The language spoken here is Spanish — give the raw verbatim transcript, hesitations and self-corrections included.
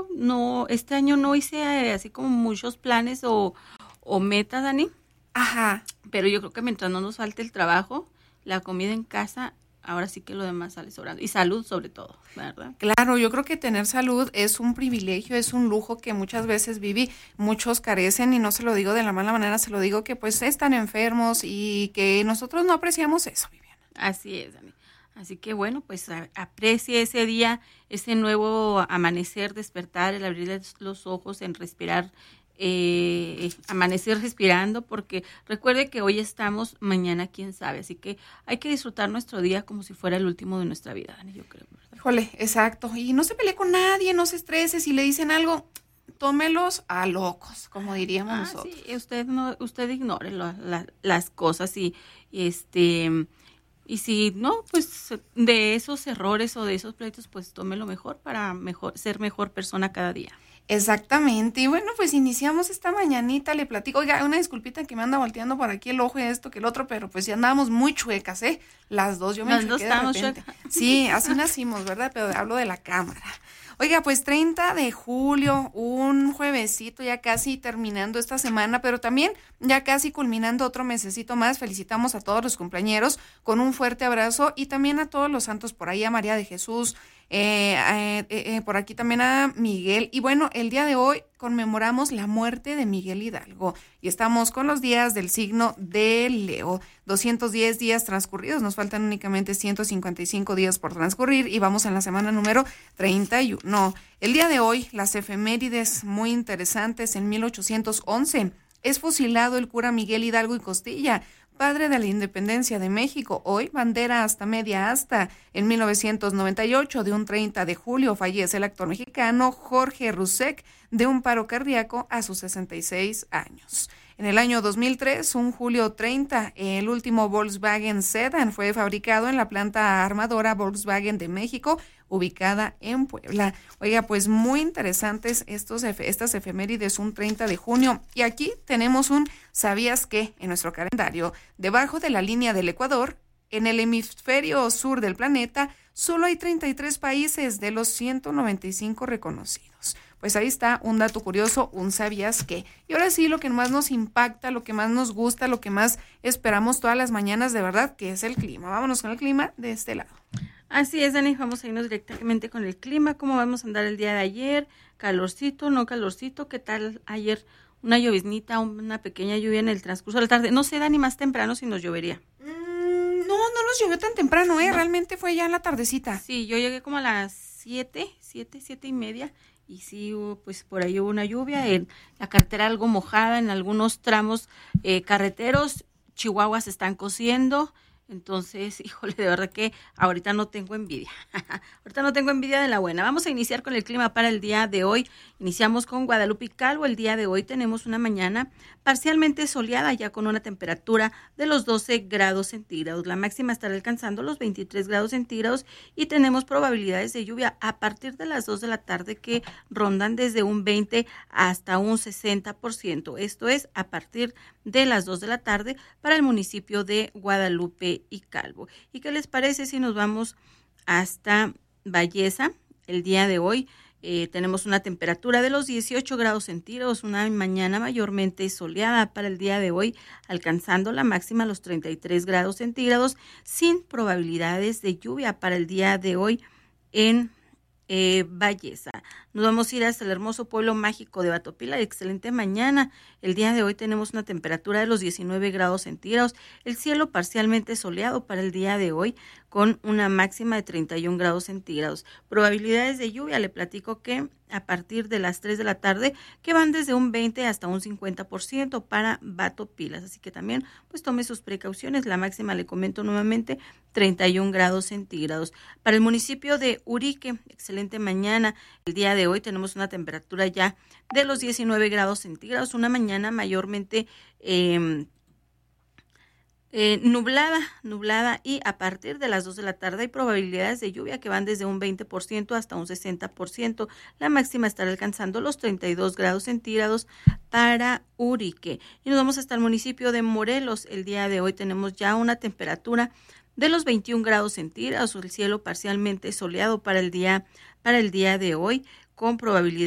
no, este año no hice eh, así como muchos planes o, o metas, Dani, Ajá. pero yo creo que mientras no nos falte el trabajo, la comida en casa, ahora sí que lo demás sale sobrando. Y salud sobre todo, ¿verdad? Claro, yo creo que tener salud es un privilegio, es un lujo que muchas veces Vivi, muchos carecen y no se lo digo de la mala manera, se lo digo que pues están enfermos y que nosotros no apreciamos eso, Viviana. Así es, Dani. Así que bueno, pues a- aprecie ese día, ese nuevo amanecer, despertar, el abrir los ojos, en respirar, eh, amanecer respirando, porque recuerde que hoy estamos, mañana quién sabe, así que hay que disfrutar nuestro día como si fuera el último de nuestra vida, Dani, yo creo, ¿verdad? Híjole, exacto. Y no se pelee con nadie, no se estrese, si le dicen algo, tómelos a locos, como diríamos Ah, nosotros. sí, usted no, usted ignore lo- la- las cosas y, y este y si no, pues de esos errores o de esos pleitos, pues tome lo mejor para mejor ser mejor persona cada día. Exactamente. Y bueno, pues iniciamos esta mañanita, le platico, oiga, una disculpita que me anda volteando por aquí el ojo y esto que el otro, pero pues ya andábamos muy chuecas, ¿eh? Las dos, yo me Las dos enchuequé de estamos repente. chuecas. Sí, así nacimos, ¿verdad? Pero hablo de la cámara. Oiga, pues treinta de julio, un juevesito, ya casi terminando esta semana, pero también ya casi culminando otro mesecito más. Felicitamos a todos los cumpleañeros con un fuerte abrazo y también a todos los santos por ahí, a María de Jesús, eh, eh, eh, eh, por aquí también a Miguel. Y bueno, el día de hoy conmemoramos la muerte de Miguel Hidalgo y estamos con los días del signo de Leo. doscientos diez días transcurridos, nos faltan únicamente ciento cincuenta y cinco días por transcurrir y vamos en la semana número treinta y uno. El día de hoy, las efemérides muy interesantes. En mil ochocientos once es fusilado el cura Miguel Hidalgo y Costilla, padre de la independencia de México, hoy bandera hasta media asta. En mil novecientos noventa y ocho, de un treinta de julio, fallece el actor mexicano Jorge Rusek de un paro cardíaco a sus sesenta y seis años. En el año dos mil tres, un julio treinta, el último Volkswagen Sedan fue fabricado en la planta armadora Volkswagen de México, ubicada en Puebla. Oiga, pues muy interesantes estos estas efemérides, un treinta de junio. Y aquí tenemos un ¿sabías qué? En nuestro calendario. Debajo de la línea del Ecuador, en el hemisferio sur del planeta, solo hay treinta y tres países de los ciento noventa y cinco reconocidos. Pues ahí está un dato curioso, un ¿sabías qué? Y ahora sí, lo que más nos impacta, lo que más nos gusta, lo que más esperamos todas las mañanas, de verdad, que es el clima. Vámonos con el clima de este lado. Así es, Dani, vamos a irnos directamente con el clima. ¿Cómo vamos a andar el día de ayer? ¿Calorcito, no calorcito? ¿Qué tal ayer? Una lloviznita, una pequeña lluvia en el transcurso de la tarde. No sé, Dani, más temprano si nos llovería. Mm, no, no nos llovió tan temprano, ¿eh? No. Realmente fue ya en la tardecita. Sí, yo llegué como a las siete, siete, siete y media. Y sí, hubo, pues por ahí hubo una lluvia, en la carretera algo mojada, en algunos tramos eh, carreteros, Chihuahua se están cociendo, entonces, híjole, de verdad que ahorita no tengo envidia, ahorita no tengo envidia de la buena. Vamos a iniciar con el clima para el día de hoy. Iniciamos con Guadalupe y Calvo. El día de hoy tenemos una mañana parcialmente soleada, ya con una temperatura de los doce grados centígrados. La máxima estará alcanzando los veintitrés grados centígrados y tenemos probabilidades de lluvia a partir de las dos de la tarde que rondan desde un veinte hasta un sesenta por ciento. Esto es a partir de las dos de la tarde para el municipio de Guadalupe y Calvo. ¿Y qué les parece si nos vamos hasta Valleza? El día de hoy eh, tenemos una temperatura de los dieciocho grados centígrados, una mañana mayormente soleada para el día de hoy, alcanzando la máxima los treinta y tres grados centígrados, sin probabilidades de lluvia para el día de hoy en Eh, Valleza. Nos vamos a ir hasta el hermoso pueblo mágico de Batopila. Excelente mañana. El día de hoy tenemos una temperatura de los diecinueve grados centígrados. El cielo parcialmente soleado para el día de hoy con una máxima de treinta y un grados centígrados. Probabilidades de lluvia, le platico que a partir de las tres de la tarde, que van desde un veinte hasta un cincuenta por ciento para Batopilas. Así que también pues tome sus precauciones. La máxima, le comento nuevamente, treinta y un grados centígrados. Para el municipio de Urique, excelente mañana. El día de hoy tenemos una temperatura ya de los diecinueve grados centígrados, una mañana mayormente eh, eh, nublada, nublada y a partir de las dos de la tarde hay probabilidades de lluvia que van desde un veinte por ciento hasta un sesenta por ciento. La máxima estará alcanzando los treinta y dos grados centígrados para Urique. Y nos vamos hasta el municipio de Morelos. El día de hoy tenemos ya una temperatura de los veintiún grados centígrados, el cielo parcialmente soleado para el día, para el día de hoy, con probabilidad